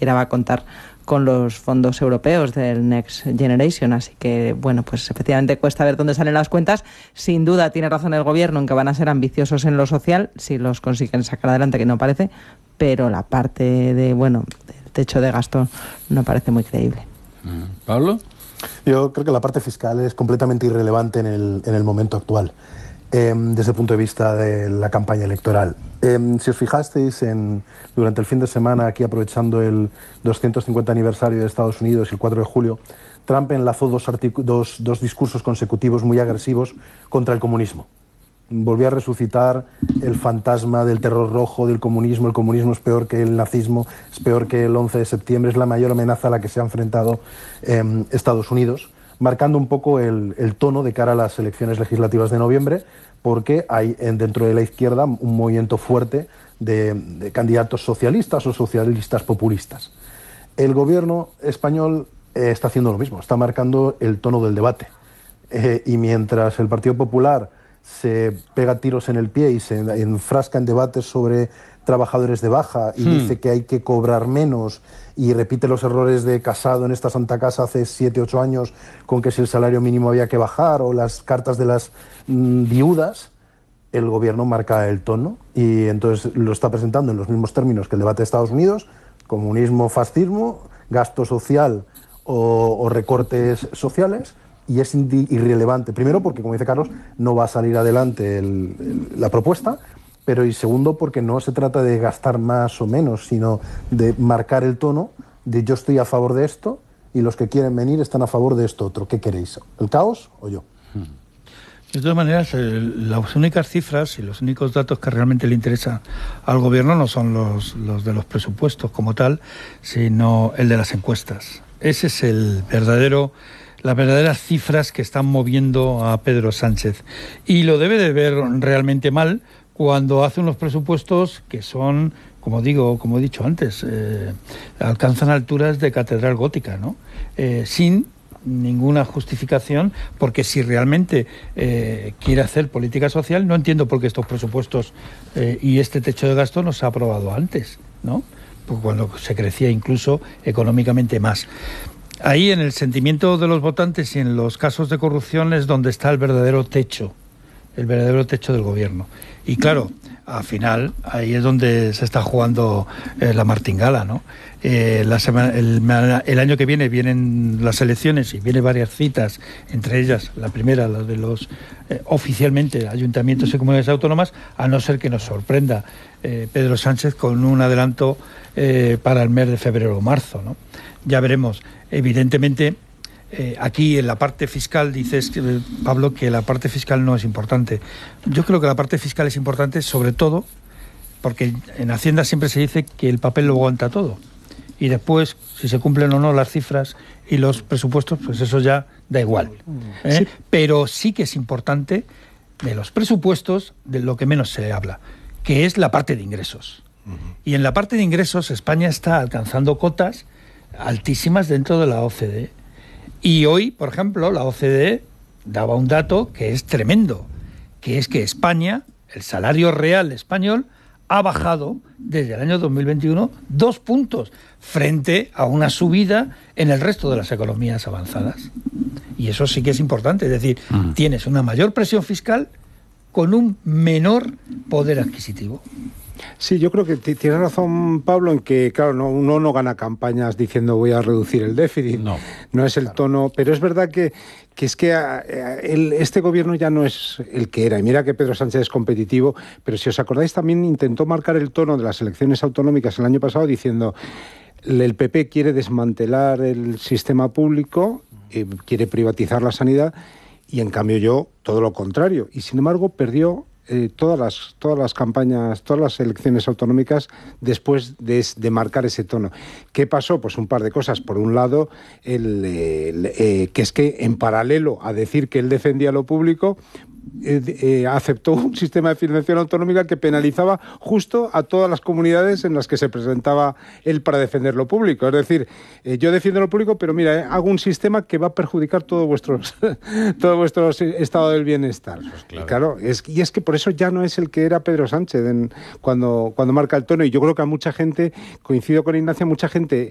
siquiera va a contar con los fondos europeos del Next Generation. Así que, bueno, pues efectivamente cuesta ver dónde salen las cuentas. Sin duda tiene razón el gobierno en que van a ser ambiciosos en lo social, si los consiguen sacar adelante, que no parece, pero la parte del techo de gasto no parece muy creíble. ¿Pablo? Yo creo que la parte fiscal es completamente irrelevante en el momento actual, desde el punto de vista de la campaña electoral. Si os fijasteis, durante el fin de semana, aquí aprovechando el 250 aniversario de Estados Unidos y el 4 de julio, Trump enlazó dos discursos consecutivos muy agresivos contra el comunismo. Volvió a resucitar el fantasma del terror rojo, del comunismo. El comunismo es peor que el nazismo, es peor que el 11 de septiembre, es la mayor amenaza a la que se ha enfrentado Estados Unidos, marcando un poco el tono de cara a las elecciones legislativas de noviembre, porque hay dentro de la izquierda un movimiento fuerte de candidatos socialistas o socialistas populistas. El gobierno español está haciendo lo mismo, está marcando el tono del debate. Y mientras el Partido Popular se pega tiros en el pie y se enfrasca en debates sobre trabajadores de baja y dice que hay que cobrar menos y repite los errores de Casado en esta Santa Casa hace 7-8 años con que si el salario mínimo había que bajar o las cartas de las viudas, el gobierno marca el tono y entonces lo está presentando en los mismos términos que el debate de Estados Unidos: comunismo, fascismo, gasto social o recortes sociales. Y es irrelevante, primero porque, como dice Carlos, no va a salir adelante la propuesta, pero y segundo porque no se trata de gastar más o menos, sino de marcar el tono de yo estoy a favor de esto y los que quieren venir están a favor de esto otro. ¿Qué queréis? ¿El caos o yo? De todas maneras, las únicas cifras y los únicos datos que realmente le interesan al gobierno no son los de los presupuestos como tal, sino el de las encuestas. Ese es las verdaderas cifras que están moviendo a Pedro Sánchez. Y lo debe de ver realmente mal cuando hace unos presupuestos que son, como he dicho antes, alcanzan alturas de catedral gótica, ¿no? Sin ninguna justificación, porque si realmente quiere hacer política social, no entiendo por qué estos presupuestos y este techo de gasto no se ha aprobado antes, ¿no? Pues cuando se crecía incluso económicamente más. Ahí, en el sentimiento de los votantes y en los casos de corrupción, es donde está el verdadero techo del gobierno. Y claro, al final, ahí es donde se está jugando la martingala, ¿no? El año que vienen las elecciones y vienen varias citas, entre ellas la primera, la de los oficialmente ayuntamientos y comunidades autónomas, a no ser que nos sorprenda Pedro Sánchez con un adelanto para el mes de febrero o marzo, ¿no? Ya veremos. Evidentemente, aquí en la parte fiscal dices, Pablo, que la parte fiscal no es importante. Yo creo que la parte fiscal es importante sobre todo porque en Hacienda siempre se dice que el papel lo aguanta todo. Y después, si se cumplen o no las cifras y los presupuestos, pues eso ya da igual. Sí. Pero sí que es importante de los presupuestos de lo que menos se habla, que es la parte de ingresos. Y en la parte de ingresos España está alcanzando cotas altísimas dentro de la OCDE. Y hoy, por ejemplo, la OCDE daba un dato que es tremendo, que es que España, el salario real español, ha bajado desde el año 2021 2 puntos frente a una subida en el resto de las economías avanzadas. Y eso sí que es importante, es decir, tienes una mayor presión fiscal con un menor poder adquisitivo. Sí, yo creo que tiene razón Pablo en que, claro, uno no gana campañas diciendo voy a reducir el déficit. No es el tono, pero es verdad que este gobierno ya no es el que era. Y mira que Pedro Sánchez es competitivo, pero si os acordáis también intentó marcar el tono de las elecciones autonómicas el año pasado diciendo el PP quiere desmantelar el sistema público, quiere privatizar la sanidad y en cambio yo todo lo contrario. Y sin embargo perdió todas las campañas, todas las elecciones autonómicas después de marcar ese tono. ¿Qué pasó? Pues un par de cosas. Por un lado, que es que en paralelo a decir que él defendía lo público, aceptó un sistema de financiación autonómica que penalizaba justo a todas las comunidades en las que se presentaba él para defender lo público. Es decir, yo defiendo lo público, pero mira, hago un sistema que va a perjudicar todo vuestro estado del bienestar. Claro, y es que por eso ya no es el que era Pedro Sánchez cuando marca el tono. Y yo creo que a mucha gente, coincido con Ignacia, mucha gente